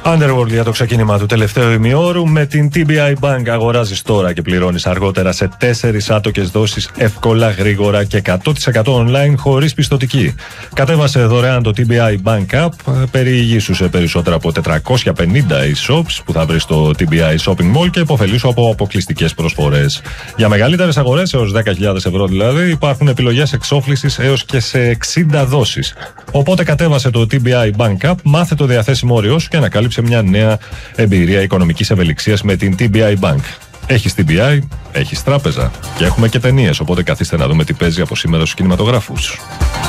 Underworld για το ξεκίνημα του τελευταίου ημιώρου. Με την TBI Bank αγοράζεις τώρα και πληρώνεις αργότερα σε 4 άτοκες δόσεις, εύκολα, γρήγορα και 100% online χωρίς πιστωτική. Κατέβασε δωρεάν το TBI Bank App, περιηγήσου σε περισσότερα από 450 e-shops που θα βρεις στο TBI Shopping Mall και υποφελήσου από αποκλειστικές προσφορές. Για μεγαλύτερες αγορές, έως 10.000 ευρώ δηλαδή, υπάρχουν επιλογές εξόφλησης έως και σε 60 δόσεις. Οπότε κατέβασε το TBI Bank App, μάθε το διαθέσιμο όριό σου και ανακάλυψε μια νέα εμπειρία οικονομικής ευελιξίας με την TBI Bank. Έχεις TBI, έχεις τράπεζα και έχουμε και ταινίες, οπότε καθίστε να δούμε τι παίζει από σήμερα στους κινηματογράφους.